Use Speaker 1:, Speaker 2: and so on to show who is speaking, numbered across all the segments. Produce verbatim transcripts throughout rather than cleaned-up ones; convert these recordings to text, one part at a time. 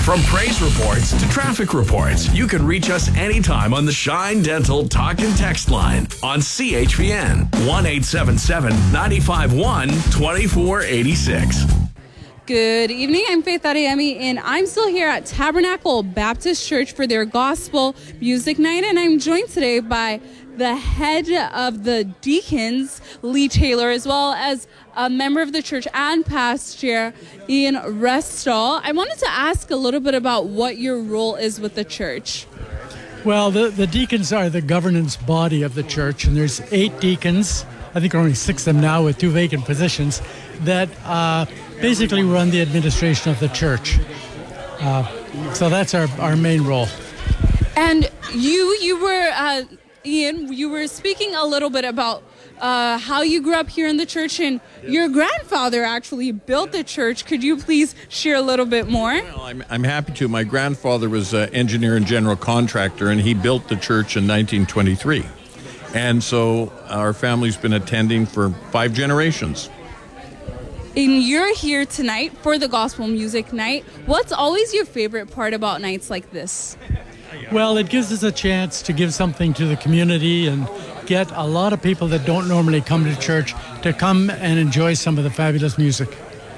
Speaker 1: From praise reports to traffic reports, you can reach us anytime on the Shine Dental Talk and Text line on C H V N one eight seven seven, nine five one, two four eight six.
Speaker 2: Good evening, I'm Faith Adeyemi, and I'm still here at Tabernacle Baptist Church for their gospel music night, and I'm joined today by the head of the deacons, Lee Taylor, as well as a member of the church and past chair, Ian Restall. I wanted to ask a little bit about what your role is with the church.
Speaker 3: Well, the, the deacons are the governance body of the church, and there's eight deacons. I think there are only six of them now with two vacant positions that uh, basically run the administration of the church. Uh, so that's our, our main role.
Speaker 2: And you, you were, uh, Ian, you were speaking a little bit about uh, how you grew up here in the church, and your grandfather actually built the church. Could you please share a little bit more?
Speaker 4: Well, I'm, I'm happy to. My grandfather was an engineer and general contractor, and he built the church in nineteen twenty-three. And so our family's been attending for five generations.
Speaker 2: And you're here tonight for the gospel music night. What's always your favorite part about nights like this?
Speaker 3: Well, it gives us a chance to give something to the community and get a lot of people that don't normally come to church to come and enjoy some of the fabulous music.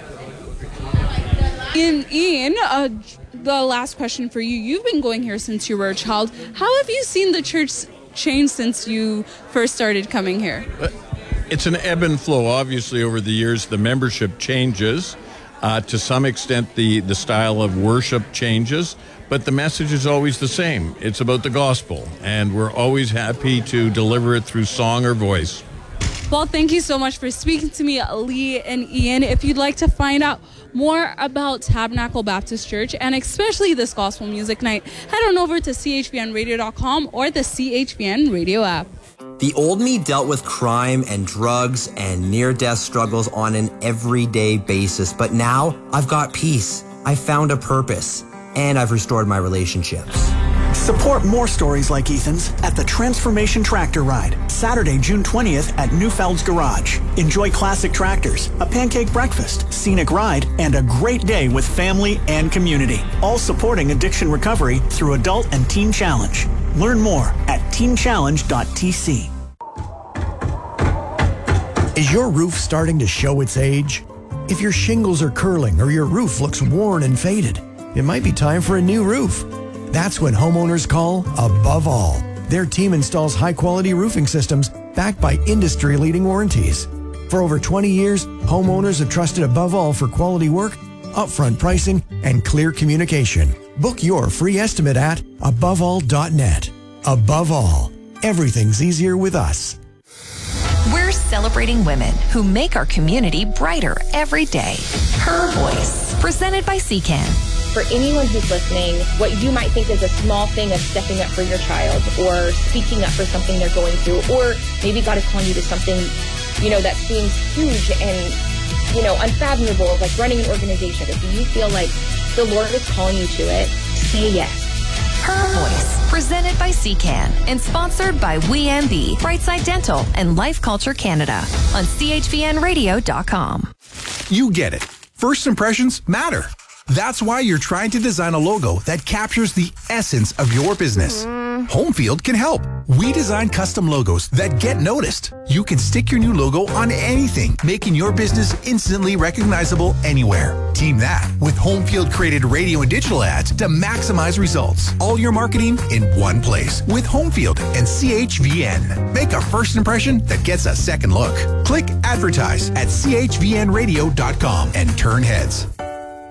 Speaker 2: Ian, Ian uh, the last question for you. You've been going here since you were a child. How have you seen the church change since you first started coming here?
Speaker 4: It's an ebb and flow. Obviously, over the years, the membership changes. Uh, to some extent, the, the style of worship changes, but the message is always the same. It's about the gospel, and we're always happy to deliver it through song or voice.
Speaker 2: Well, thank you so much for speaking to me, Lee and Ian. If you'd like to find out more about Tabernacle Baptist Church, and especially this gospel music night, head on over to C H V N radio dot com or the C H V N radio app.
Speaker 5: The old me dealt with crime and drugs and near-death struggles on an everyday basis, but now I've got peace, I've found a purpose, and I've restored my relationships.
Speaker 6: Support more stories like Ethan's at the Transformation Tractor Ride, Saturday, June twentieth at Newfeld's Garage. Enjoy classic tractors, a pancake breakfast, scenic ride, and a great day with family and community, all supporting addiction recovery through Adult and Teen Challenge. Learn more at teen challenge dot t c.
Speaker 7: Is your roof starting to show its age? If your shingles are curling or your roof looks worn and faded, it might be time for a new roof. That's what homeowners call Above All. Their team installs high-quality roofing systems backed by industry-leading warranties. For over twenty years, homeowners have trusted Above All for quality work, upfront pricing, and clear communication. Book your free estimate at above all dot net. Above All, everything's easier with us.
Speaker 8: We're celebrating women who make our community brighter every day. Her Voice, presented by C C A N.
Speaker 9: For anyone who's listening, what you might think is a small thing of stepping up for your child or speaking up for something they're going through, or maybe God is calling you to something, you know, that seems huge and, you know, unfathomable, like running an organization. If you feel like the Lord is calling you to it, say yes.
Speaker 8: Her Voice, presented by C C A N and sponsored by We M B, Brightside Dental, and Life Culture Canada on C H V N radio dot com.
Speaker 10: You get it. First impressions matter. That's why you're trying to design a logo that captures the essence of your business. Mm. Homefield can help. We design custom logos that get noticed. You can stick your new logo on anything, making your business instantly recognizable anywhere. Team that with Homefield created radio and digital ads to maximize results. All your marketing in one place with Homefield and C H V N. Make a first impression that gets a second look. Click advertise at C H V N radio dot com and turn heads.